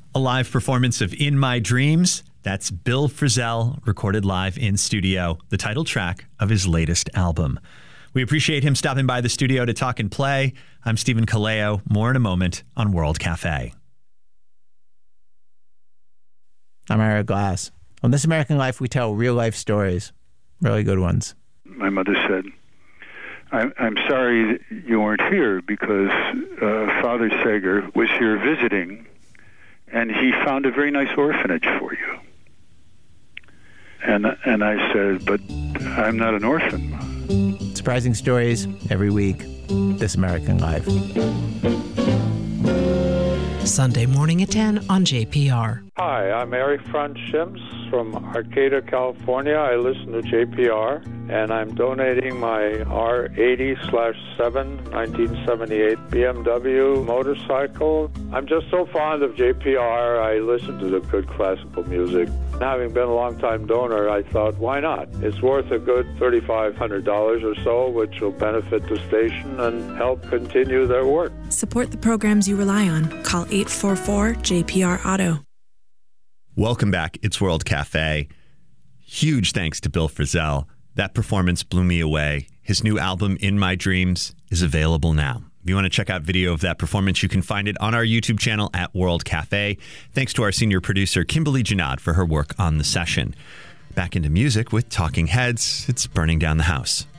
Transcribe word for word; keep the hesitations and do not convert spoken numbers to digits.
A live performance of In My Dreams. That's Bill Frisell, recorded live in studio, the title track of his latest album. We appreciate him stopping by the studio to talk and play. I'm Stephen Kaleo. More in a moment on World Cafe. I'm Ira Glass. On This American Life, we tell real-life stories, really good ones. My mother said, I'm, I'm sorry that you weren't here because uh, Father Sager was here visiting, and he found a very nice orphanage for you. And, and I said, but I'm not an orphan. Surprising stories every week. This American Life. Sunday morning at ten on J P R. Hi, I'm Eric Franz Schims from Arcata, California. I listen to J P R, and I'm donating my R eighty slash seven nineteen seventy-eight B M W motorcycle. I'm just so fond of J P R. I listen to the good classical music. Having been a long-time donor, I thought, why not? It's worth a good three thousand five hundred dollars or so, which will benefit the station and help continue their work. Support the programs you rely on. Call eight four four J P R Auto. Welcome back. It's World Cafe. Huge thanks to Bill Frisell. That performance blew me away. His new album, In My Dreams, is available now. If you want to check out video of that performance, you can find it on our YouTube channel at World Cafe. Thanks to our senior producer, Kimberly Janad, for her work on the session. Back into music with Talking Heads. It's Burning Down the House.